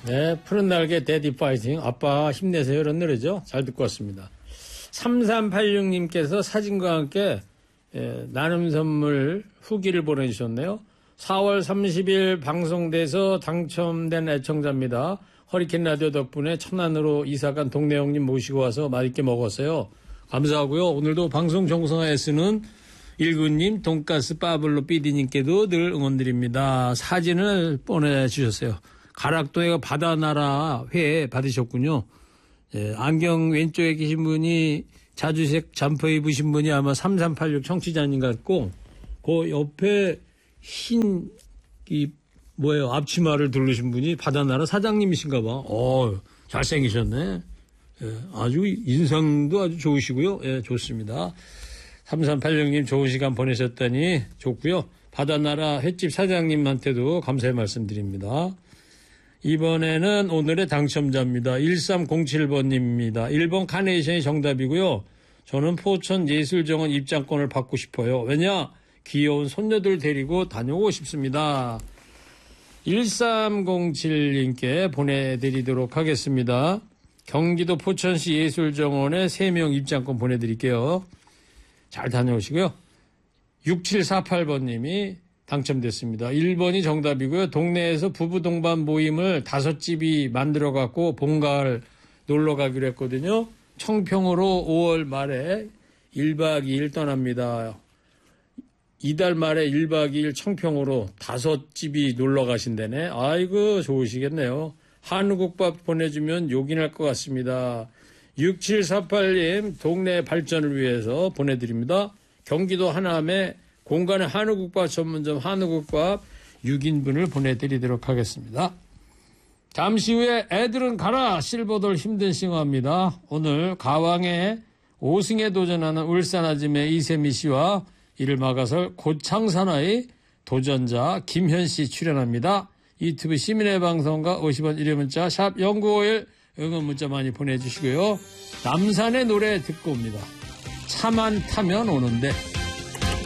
네, 푸른 날개 데디 파이팅. 아빠 힘내세요. 이런 노래죠. 잘 듣고 왔습니다. 3386님께서 사진과 함께 나눔 선물 후기를 보내주셨네요. 4월 30일 방송돼서 당첨된 애청자입니다. 허리케인 라디오 덕분에 천안으로 이사간 동네 형님 모시고 와서 맛있게 먹었어요. 감사하고요. 오늘도 방송 정성에 애쓰는 일구님, 돈가스 빠블로 삐디님께도 늘 응원드립니다. 사진을 보내주셨어요. 가락도에 바다나라 회 받으셨군요. 예, 안경 왼쪽에 계신 분이 자주색 잠퍼 입으신 분이 아마 3386 청취자님 같고, 그 옆에 흰, 뭐예요, 앞치마를 두르신 분이 바다나라 사장님이신가 봐. 잘생기셨네. 예, 아주 인상도 아주 좋으시고요. 예, 좋습니다. 3386님 좋은 시간 보내셨다니 좋고요. 바다나라 횟집 사장님한테도 감사의 말씀드립니다. 이번에는 오늘의 당첨자입니다. 1307번님입니다. 1번 카네이션이 정답이고요. 저는 포천예술정원 입장권을 받고 싶어요. 왜냐? 귀여운 손녀들 데리고 다녀오고 싶습니다. 1307님께 보내드리도록 하겠습니다. 경기도 포천시 예술정원에 3명 입장권 보내드릴게요. 잘 다녀오시고요. 6748번님이 당첨됐습니다. 1번이 정답이고요. 동네에서 부부 동반 모임을 5집이 만들어갖고 봄가을 놀러 가기로 했거든요. 청평으로 5월 말에 1박 2일 떠납니다. 이달 말에 1박 2일 청평으로 5집이 놀러 가신다네. 아이고 좋으시겠네요. 한우국밥 보내주면 욕이 날 것 같습니다. 6748님 동네 발전을 위해서 보내드립니다. 경기도 하남에 공간의 한우국밥 전문점 한우국밥 6인분을 보내드리도록 하겠습니다. 잠시 후에 애들은 가라 실버돌 힘든 싱어입니다. 오늘 가왕의 5승에 도전하는 울산 아줌의 이세미 씨와 이를 막아설 고창산의 도전자 김현 씨 출연합니다. 유튜브 시민의 방송과 50원 1회 문자 샵 0951 응원 문자 많이 보내주시고요. 남산의 노래 듣고 옵니다. 차만 타면 오는데.